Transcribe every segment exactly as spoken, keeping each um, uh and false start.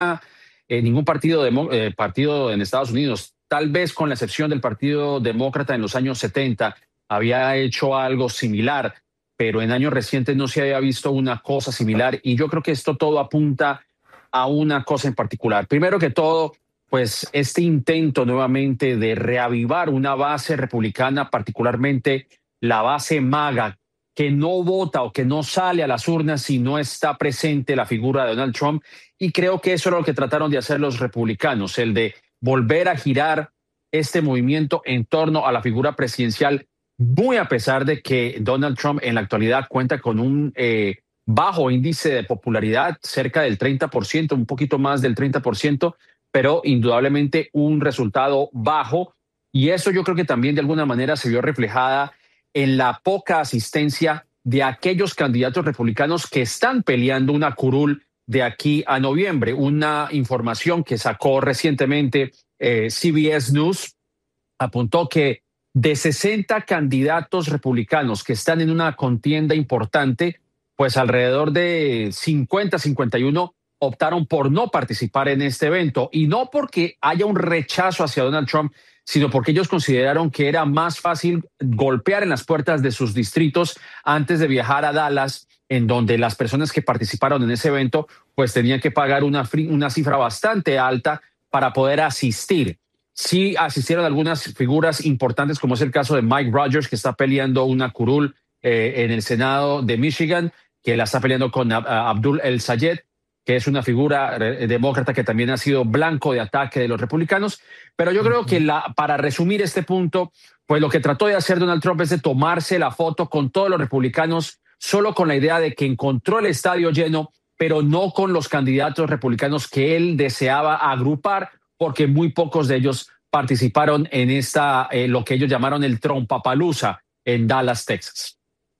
eh, ningún partido, demo, eh, partido en Estados Unidos, tal vez con la excepción del Partido Demócrata en los años setenta, había hecho algo similar, pero en años recientes no se había visto una cosa similar y yo creo que esto todo apunta a una cosa en particular. Primero que todo, pues este intento nuevamente de reavivar una base republicana, particularmente la base MAGA, que no vota o que no sale a las urnas si no está presente la figura de Donald Trump. Y creo que eso era lo que trataron de hacer los republicanos, el de volver a girar este movimiento en torno a la figura presidencial, muy a pesar de que Donald Trump en la actualidad cuenta con un eh, bajo índice de popularidad, cerca del treinta por ciento, un poquito más del treinta por ciento, pero indudablemente un resultado bajo. Y eso yo creo que también de alguna manera se vio reflejada en la poca asistencia de aquellos candidatos republicanos que están peleando una curul de aquí a noviembre. Una información que sacó recientemente eh, C B S News apuntó que de sesenta candidatos republicanos que están en una contienda importante, pues alrededor de cincuenta, cincuenta y uno optaron por no participar en este evento, y no porque haya un rechazo hacia Donald Trump, sino porque ellos consideraron que era más fácil golpear en las puertas de sus distritos antes de viajar a Dallas, en donde las personas que participaron en ese evento pues tenían que pagar una, una cifra bastante alta para poder asistir. Sí asistieron algunas figuras importantes, como es el caso de Mike Rogers, que está peleando una curul eh, en el Senado de Michigan, que la está peleando con uh, Abdul El Sayed, que es una figura demócrata que también ha sido blanco de ataque de los republicanos. Pero yo creo que la, para resumir este punto, pues lo que trató de hacer Donald Trump es de tomarse la foto con todos los republicanos, solo con la idea de que encontró el estadio lleno, pero no con los candidatos republicanos que él deseaba agrupar, porque muy pocos de ellos participaron en esta, eh, lo que ellos llamaron el Trompapalooza en Dallas, Texas.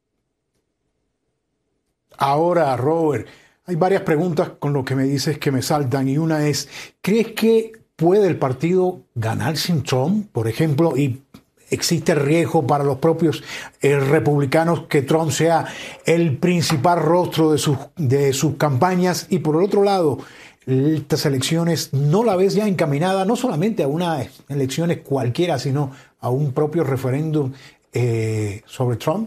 Ahora, Robert, hay varias preguntas con lo que me dices que me saltan, y una es, ¿crees que puede el partido ganar sin Trump, por ejemplo, y existe riesgo para los propios eh, republicanos que Trump sea el principal rostro de sus, de sus campañas? Y por el otro lado, estas elecciones, ¿no la ves ya encaminada no solamente a unas elecciones cualquiera, sino a un propio referéndum eh, sobre Trump?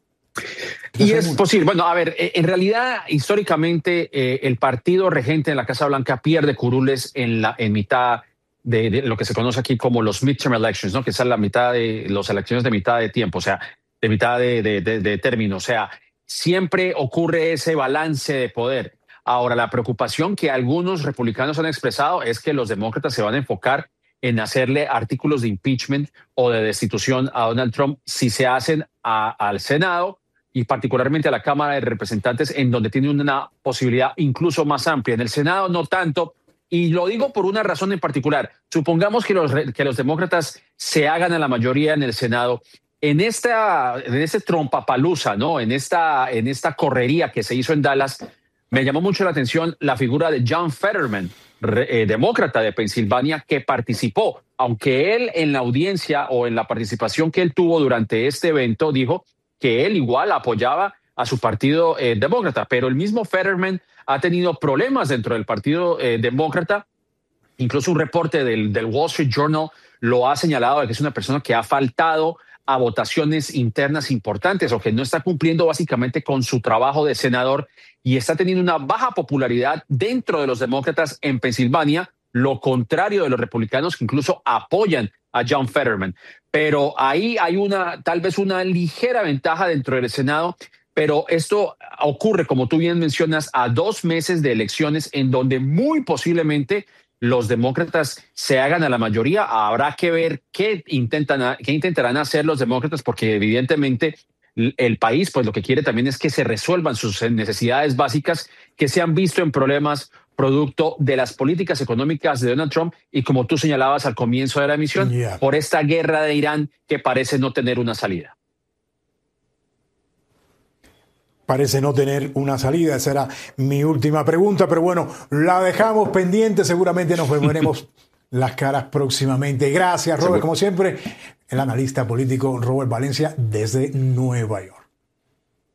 Y es posible. Bueno, a ver, en realidad, históricamente, eh, el partido regente en la Casa Blanca pierde curules en, la, en mitad de, de lo que se conoce aquí como los midterm elections, ¿no? Que es la mitad de las elecciones de mitad de tiempo, o sea, de mitad de, de, de, de término. O sea, siempre ocurre ese balance de poder. Ahora, la preocupación que algunos republicanos han expresado es que los demócratas se van a enfocar en hacerle artículos de impeachment o de destitución a Donald Trump si se hacen a, al Senado y particularmente a la Cámara de Representantes, en donde tiene una posibilidad incluso más amplia. En el Senado no tanto, y lo digo por una razón en particular. Supongamos que los, que los demócratas se hagan a la mayoría en el Senado. En esta, en este trompapalooza, ¿no? En esta, en esta correría que se hizo en Dallas, me llamó mucho la atención la figura de John Fetterman, re, eh, demócrata de Pensilvania, que participó, aunque él en la audiencia o en la participación que él tuvo durante este evento dijo que él igual apoyaba a su partido eh, demócrata, pero el mismo Fetterman ha tenido problemas dentro del partido eh, demócrata. Incluso un reporte del, del Wall Street Journal lo ha señalado de que es una persona que ha faltado a votaciones internas importantes o que no está cumpliendo básicamente con su trabajo de senador y está teniendo una baja popularidad dentro de los demócratas en Pensilvania, lo contrario de los republicanos que incluso apoyan a John Fetterman. Pero ahí hay una, tal vez una ligera ventaja dentro del Senado, pero esto ocurre, como tú bien mencionas, a dos meses de elecciones en donde muy posiblemente los demócratas se hagan a la mayoría. Habrá que ver qué intentan, qué intentarán hacer los demócratas, porque evidentemente el país pues lo que quiere también es que se resuelvan sus necesidades básicas que se han visto en problemas producto de las políticas económicas de Donald Trump y, como tú señalabas al comienzo de la emisión, yeah. por esta guerra de Irán que parece no tener una salida. Parece no tener una salida. Esa era mi última pregunta, pero bueno, la dejamos pendiente. Seguramente nos veremos las caras próximamente. Gracias, Robert. Como siempre, el analista político Robert Valencia desde Nueva York.